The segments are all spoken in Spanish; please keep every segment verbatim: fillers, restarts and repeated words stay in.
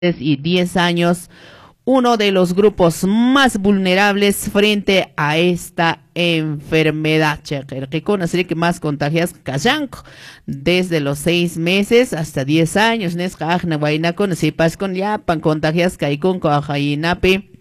y diez años, uno de los grupos más vulnerables frente a esta enfermedad. Que conocer que más contagias callanco desde los seis meses hasta diez años. Nesca ajna vaina con sepas con ya pan contagias caicon coajainape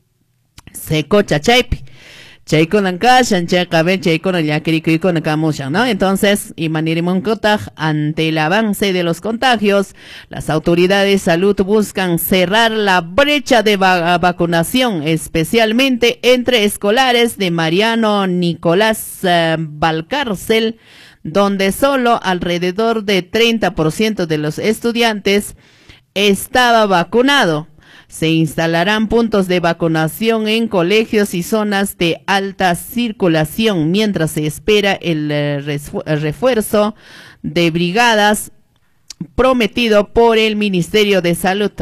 seco chachaipi. Chaykon ankashan, chaykaben, chaykon yakirikon akamushan, ¿no? Entonces, y manirimunkotaj, ante el avance de los contagios, las autoridades de salud buscan cerrar la brecha de va vacunación, especialmente entre escolares de Mariano Nicolás uh, Valcárcel, donde solo alrededor de treinta por ciento de los estudiantes estaba vacunado. Se instalarán puntos de vacunación en colegios y zonas de alta circulación mientras se espera el, el refuerzo de brigadas prometido por el Ministerio de Salud.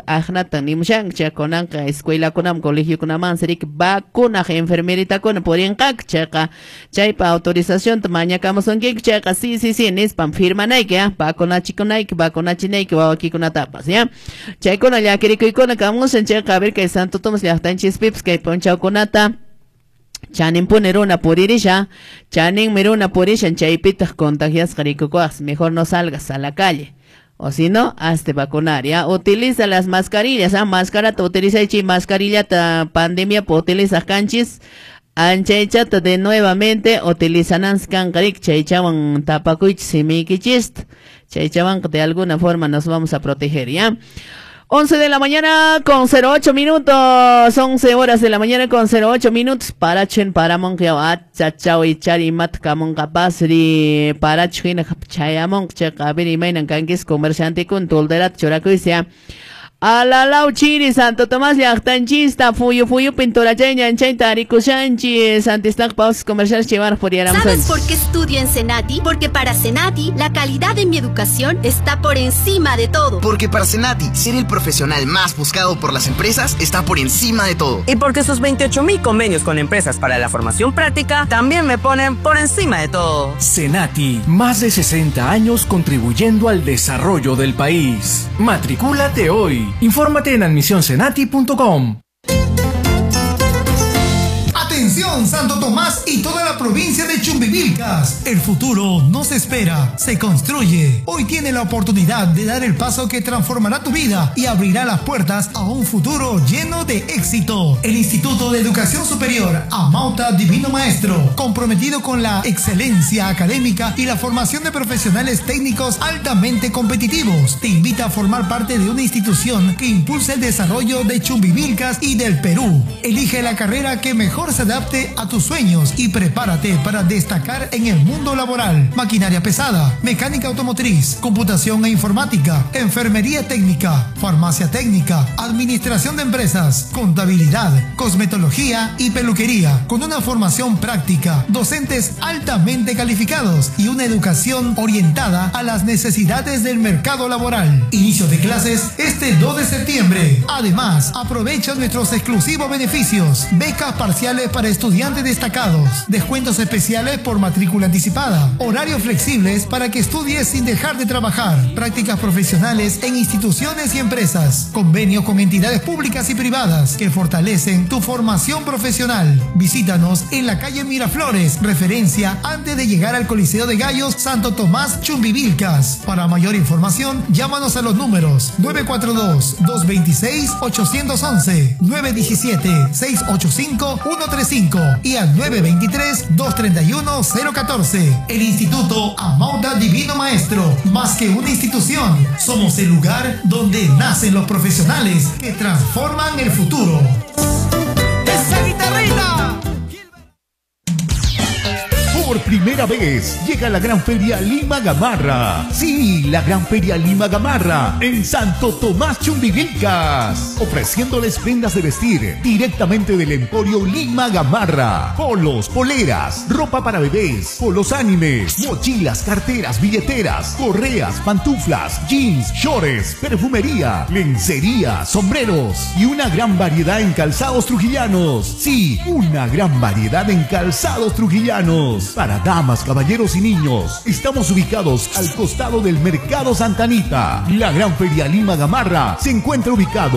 Chaconanca, escuela conam, colegio conam, serik vacuna, enfermerita con podrían chaca, chaipa autorización, tamaña camazón que chaca, sí, sí, sí, en espam firma Nike, vacuna chico Nike, vacuna chinake, va aquí con tapas, ya. Chaicon allá, que con acamos en chaca, a ver que santo tomas ya están chispips, que poncha conata. Chanen poner una por ella, chanen mer una por ella, en chaipitas contagias caricocoas, mejor no salgas a la calle. O si no, hazte vacunar, ¿ya? Utiliza las mascarillas, ¿ah? Máscara, te utiliza y mascarilla, ta pandemia, pues utiliza canchis, anchaichata de nuevamente, utilizan anskankarik, chaichaban tapakuich, simikichist, chaichaban de alguna forma nos vamos a proteger, ¿ya? once de la mañana con cero ocho minutos, once horas de la mañana con cero ocho minutos, para chen para monqueo, achachao y chari mat kamon kapasri, para china chayamon, chakabiri mainan kankis comerciante con tolderat choracuisia. A la lauchiri Santo Tomás Yachtanchista, Fuyu Fuyu Pintura Chaya, en Chaitarico Shanchi, Santistak Paus Comercial Chivar por ¿Sabes por qué estudio en Senati? Porque para Senati, la calidad de mi educación está por encima de todo. Porque para Senati, ser el profesional más buscado por las empresas está por encima de todo. Y porque sus veintiocho mil convenios con empresas para la formación práctica también me ponen por encima de todo. Senati, más de sesenta años contribuyendo al desarrollo del país. Matricúlate hoy. Infórmate en admisión senati punto com. Atención Santo Tomás y toda la provincia de Chumbivilcas. El futuro no se espera, se construye. Hoy tiene la oportunidad de dar el paso que transformará tu vida y abrirá las puertas a un futuro lleno de éxito. El Instituto de Educación Superior Amauta Divino Maestro, comprometido con la excelencia académica y la formación de profesionales técnicos altamente competitivos, te invita a formar parte de una institución que impulse el desarrollo de Chumbivilcas y del Perú. Elige la carrera que mejor se adapte a tus sueños y prepárate para destacar en el mundo laboral. Maquinaria pesada, mecánica automotriz, computación e informática, enfermería técnica, farmacia técnica, administración de empresas, contabilidad, cosmetología y peluquería, con una formación práctica, docentes altamente calificados y una educación orientada a las necesidades del mercado laboral. Inicio de clases este dos de septiembre. Además, aprovecha nuestros exclusivos beneficios, becas parciales para estudiantes destacados, descuentos especiales por matrícula anticipada, horarios flexibles para que estudies sin dejar de trabajar, prácticas profesionales en instituciones y empresas, convenios con entidades públicas y privadas que fortalecen tu formación profesional. Visítanos en la calle Miraflores, referencia antes de llegar al Coliseo de Gallos Santo Tomás Chumbivilcas. Para mayor información, llámanos a los números nueve cuatro dos, dos dos seis, ocho uno uno, nueve uno siete, seis ocho cinco, uno tres cinco y al nueve dos tres, dos tres uno, cero uno cuatro. El Instituto Amauta Divino Maestro, más que una institución, somos el lugar donde nacen los profesionales que transforman el futuro. ¡Esa guitarrita! Por primera vez llega la Gran Feria Lima Gamarra. Sí, la Gran Feria Lima Gamarra en Santo Tomás Chumbivilcas, ofreciéndoles prendas de vestir directamente del Emporio Lima Gamarra. Polos, poleras, ropa para bebés, polos animes, mochilas, carteras, billeteras, correas, pantuflas, jeans, shorts, perfumería, lencería, sombreros y una gran variedad en calzados trujillanos. Sí, una gran variedad en calzados trujillanos para damas, caballeros y niños. Estamos ubicados al costado del Mercado Santa Anita. La Gran Feria Lima Gamarra se encuentra ubicado